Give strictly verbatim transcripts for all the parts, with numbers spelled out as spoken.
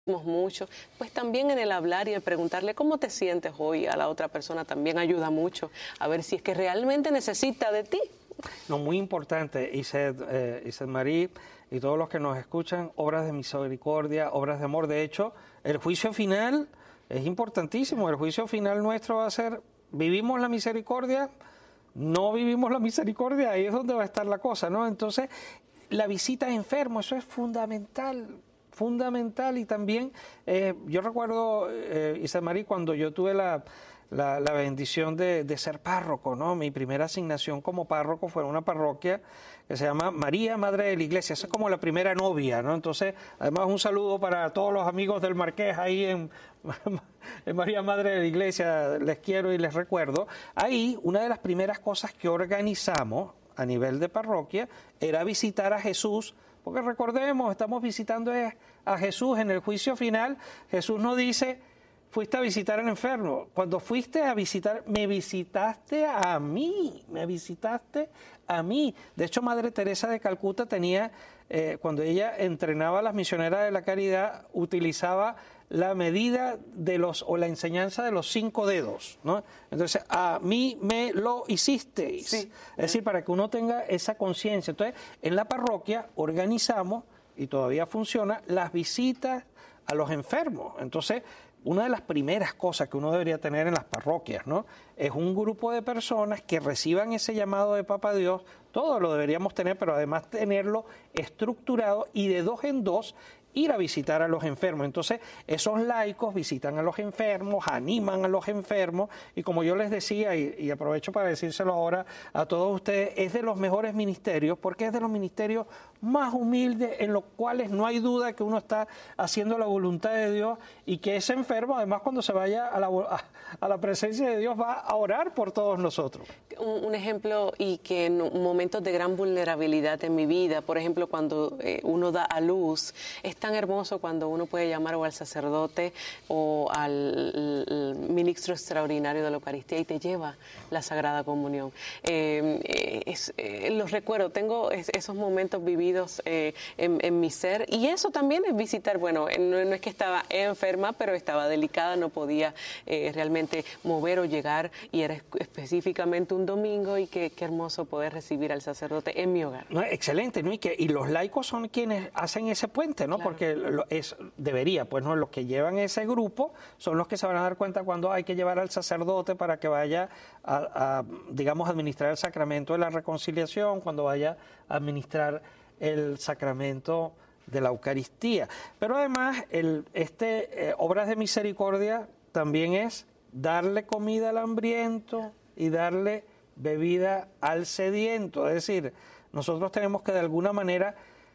mucho, pues también en el hablar y el preguntarle cómo te sientes hoy a la otra persona también ayuda mucho a ver si es que realmente necesita de ti. No, muy importante, Iset, eh, Iset Marí y todos los que nos escuchan, obras de misericordia, obras de amor. De hecho, el juicio final es importantísimo. El juicio final nuestro va a ser, ¿vivimos la misericordia? ¿No vivimos la misericordia? Ahí es donde va a estar la cosa, ¿no? Entonces, la visita a enfermos, eso es fundamental. fundamental y también eh, yo recuerdo, eh, Iset Marí, cuando yo tuve la, la, la bendición de, de ser párroco, ¿no? Mi primera asignación como párroco fue en una parroquia que se llama María, Madre de la Iglesia. Esa es como la primera novia, ¿no? Entonces, además un saludo para todos los amigos del Marqués ahí en, en María, Madre de la Iglesia, les quiero y les recuerdo. Ahí, una de las primeras cosas que organizamos a nivel de parroquia era visitar a Jesús. Porque recordemos, estamos visitando a Jesús en el juicio final. Jesús no dice, fuiste a visitar al enfermo. Cuando fuiste a visitar, me visitaste a mí, me visitaste a mí. De hecho, Madre Teresa de Calcuta tenía, eh, cuando ella entrenaba a las misioneras de la caridad, utilizaba la medida de los, o la enseñanza de los cinco dedos, ¿no? Entonces, a mí me lo hicisteis. Sí. Es decir, para que uno tenga esa conciencia. Entonces, en la parroquia organizamos, y todavía funciona, las visitas a los enfermos. Entonces, una de las primeras cosas que uno debería tener en las parroquias, ¿no?, es un grupo de personas que reciban ese llamado de Papá Dios. Todo lo deberíamos tener, pero además tenerlo estructurado y de dos en dos ir a visitar a los enfermos. Entonces, esos laicos visitan a los enfermos, animan a los enfermos, y como yo les decía, y, y aprovecho para decírselo ahora a todos ustedes, es de los mejores ministerios, porque es de los ministerios más humildes, en los cuales no hay duda que uno está haciendo la voluntad de Dios, y que ese enfermo, además, cuando se vaya a la, a, a la presencia de Dios, va a orar por todos nosotros. Un, un ejemplo, y que en momentos de gran vulnerabilidad en mi vida, por ejemplo, cuando eh, uno da a luz, es tan hermoso cuando uno puede llamar o al sacerdote o al ministro extraordinario de la Eucaristía y te lleva la Sagrada Comunión. Eh, es, eh, los recuerdo, tengo es, esos momentos vividos eh, en, en mi ser, y eso también es visitar. Bueno, no, no es que estaba enferma, pero estaba delicada, no podía eh, realmente mover o llegar, y era específicamente un domingo, y qué, qué hermoso poder recibir al sacerdote en mi hogar. No, excelente, ¿no? Y, que, y los laicos son quienes hacen ese puente, ¿no? Claro. Porque lo, es, debería, pues no, los que llevan ese grupo son los que se van a dar cuenta cuando hay que llevar al sacerdote para que vaya a, a digamos, administrar el sacramento de la reconciliación, cuando vaya a administrar el sacramento de la Eucaristía. Pero además, el, este eh, obras de misericordia también es darle comida al hambriento y darle bebida al sediento. Es decir, nosotros tenemos que de alguna manera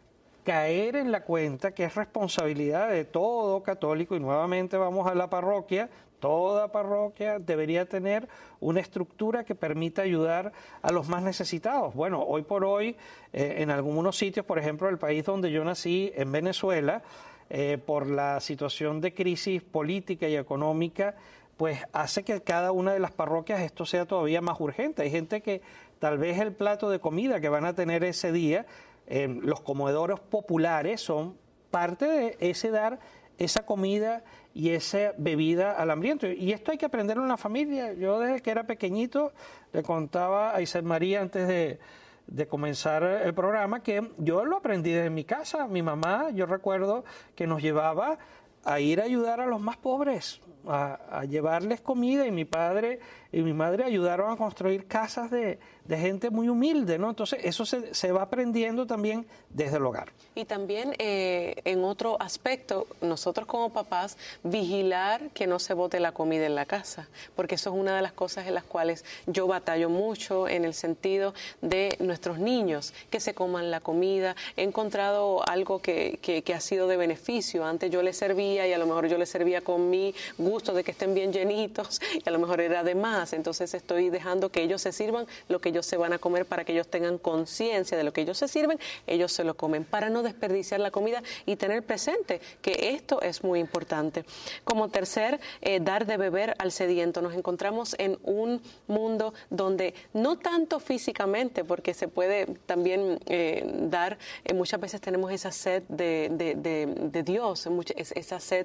caer en la cuenta que es responsabilidad de todo católico, y nuevamente vamos a la parroquia. Toda parroquia debería tener una estructura que permita ayudar a los más necesitados. Bueno, hoy por hoy, eh, en algunos sitios, por ejemplo, el país donde yo nací, en Venezuela, eh, por la situación de crisis política y económica, pues hace que cada una de las parroquias esto sea todavía más urgente. Hay gente que tal vez el plato de comida que van a tener ese día, eh, los comedores populares son parte de ese dar esa comida y esa bebida al hambriento. Y esto hay que aprenderlo en la familia. Yo desde que era pequeñito le contaba a Iset Marí antes de, de comenzar el programa que yo lo aprendí desde mi casa. Mi mamá, yo recuerdo que nos llevaba a ir a ayudar a los más pobres, a, a llevarles comida, y mi padre y mi madre ayudaron a construir casas de, de gente muy humilde, ¿no? Entonces eso se, se va aprendiendo también desde el hogar. Y también eh, en otro aspecto, nosotros como papás, vigilar que no se bote la comida en la casa, porque eso es una de las cosas en las cuales yo batallo mucho, en el sentido de nuestros niños, que se coman la comida. He encontrado algo que, que, que ha sido de beneficio. Antes yo les servía, y a lo mejor yo les servía con mi gusto de que estén bien llenitos, y a lo mejor era de más. Entonces estoy dejando que ellos se sirvan lo que yo ellos se van a comer, para que ellos tengan conciencia de lo que ellos se sirven, ellos se lo comen, para no desperdiciar la comida y tener presente que esto es muy importante. Como tercer, eh, dar de beber al sediento. Nos encontramos en un mundo donde no tanto físicamente, porque se puede también eh, dar, eh, muchas veces tenemos esa sed de, de, de, de Dios, mucha, esa sed